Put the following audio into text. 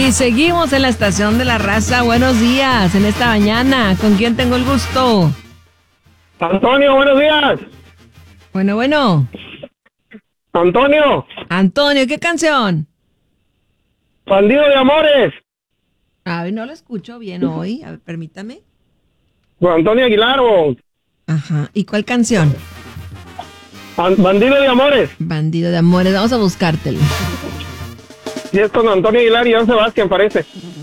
Y seguimos en la estación de la raza. Buenos días en esta mañana. ¿Con quién tengo el gusto? Antonio, buenos días. Bueno. Antonio, Antonio, ¿qué canción? bandido de amores. A ver, no lo escucho bien hoy. A ver, permítame. Con Antonio Aguilar o Ajá. ¿Y cuál canción? bandido de amores. Bandido de amores. Vamos a buscártelo. Y es con Antonio Aguilar y Iván Sebastián, parece.